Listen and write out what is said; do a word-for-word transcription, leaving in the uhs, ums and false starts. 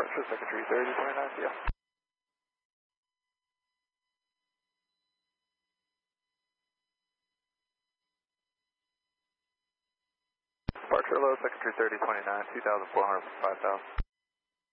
Departure, Secretary thirty twenty-nine, see ya. Departure low, Secretary thirty twenty-nine, two thousand four hundred, five thousand.